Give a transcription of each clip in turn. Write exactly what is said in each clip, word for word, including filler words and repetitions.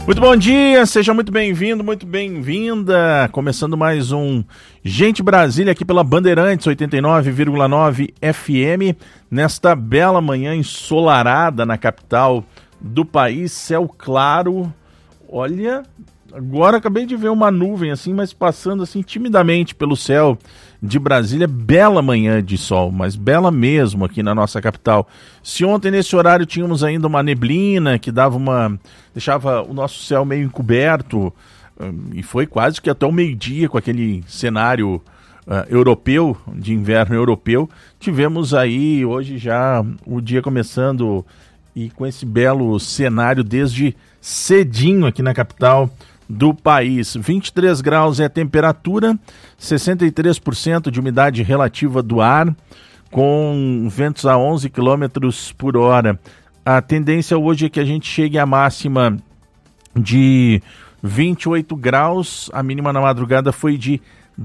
Muito bom dia, seja muito bem-vindo, muito bem-vinda. Começando mais um Gente Brasília aqui pela Bandeirantes oitenta e nove vírgula nove F M, nesta bela manhã ensolarada na capital do país, céu claro. Olha, agora acabei de ver uma nuvem assim, mas passando assim timidamente pelo céu de Brasília. Bela manhã de sol, mas bela mesmo aqui na nossa capital. Se ontem nesse horário tínhamos ainda uma neblina que dava uma, deixava o nosso céu meio encoberto, e foi quase que até o meio-dia com aquele cenário uh, europeu, de inverno europeu, tivemos aí hoje já o dia começando e com esse belo cenário desde cedinho aqui na capital do país. vinte e três graus é a temperatura, sessenta e três por cento de umidade relativa do ar, com ventos a onze quilômetros por hora. A tendência hoje é que a gente chegue à máxima de vinte e oito graus, a mínima na madrugada foi de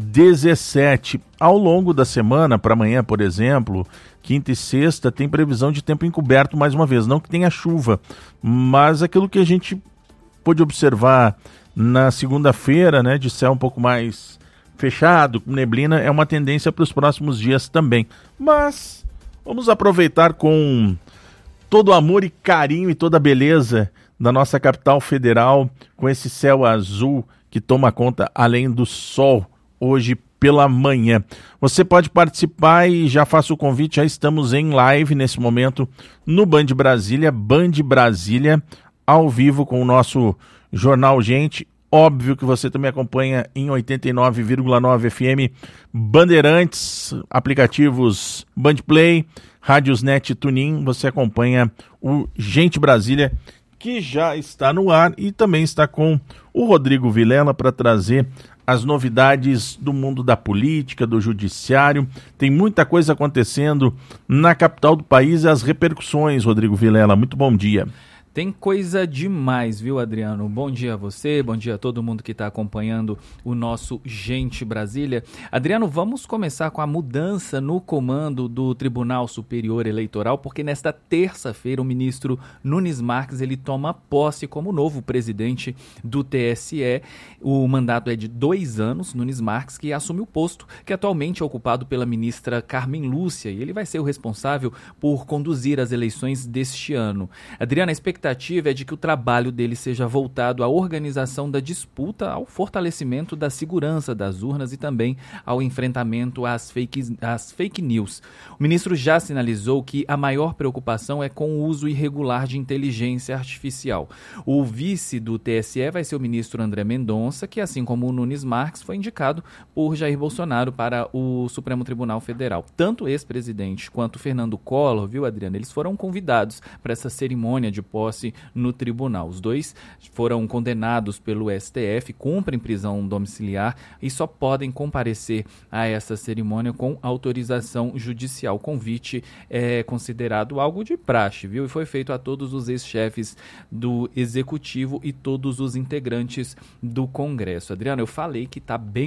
dezessete. Ao longo da semana, para amanhã, por exemplo, quinta e sexta, tem previsão de tempo encoberto mais uma vez. Não que tenha chuva, mas aquilo que a gente pôde observar na segunda-feira, né, de céu um pouco mais fechado, com neblina, é uma tendência para os próximos dias também. Mas vamos aproveitar com todo o amor e carinho e toda a beleza da nossa capital federal, com esse céu azul que toma conta além do sol hoje pela manhã. Você pode participar e já faço o convite, já estamos em live nesse momento no Band Brasília, Band Brasília, ao vivo com o nosso Jornal Gente. Óbvio que você também acompanha em oitenta e nove vírgula nove F M Bandeirantes, aplicativos Bandplay, Rádiosnet e Tunin. Você acompanha o Gente Brasília, que já está no ar, e também está com o Rodrigo Vilela para trazer as novidades do mundo da política, do judiciário. Tem muita coisa acontecendo na capital do país e as repercussões. Rodrigo Vilela, muito bom dia. Tem coisa demais, viu, Adriano? Bom dia a você, bom dia a todo mundo que está acompanhando o nosso Gente Brasília. Adriano, vamos começar com a mudança no comando do Tribunal Superior Eleitoral, porque nesta terça-feira o ministro Nunes Marques ele toma posse como novo presidente do T S E. O mandato é de dois anos, Nunes Marques, que assume o posto que atualmente é ocupado pela ministra Carmen Lúcia, e ele vai ser o responsável por conduzir as eleições deste ano. Adriano, a expectativa A expectativa é de que o trabalho dele seja voltado à organização da disputa, ao fortalecimento da segurança das urnas e também ao enfrentamento às fake, às fake news. O ministro já sinalizou que a maior preocupação é com o uso irregular de inteligência artificial. O vice do T S E vai ser o ministro André Mendonça, que, assim como o Nunes Marques, foi indicado por Jair Bolsonaro para o Supremo Tribunal Federal. Tanto o ex-presidente quanto o Fernando Collor, viu, Adriano, eles foram convidados para essa cerimônia de posse no tribunal. Os dois foram condenados pelo S T F, cumprem prisão domiciliar e só podem comparecer a essa cerimônia com autorização judicial. O convite é considerado algo de praxe, viu? E foi feito a todos os ex-chefes do Executivo e todos os integrantes do Congresso. Adriano, eu falei que está bem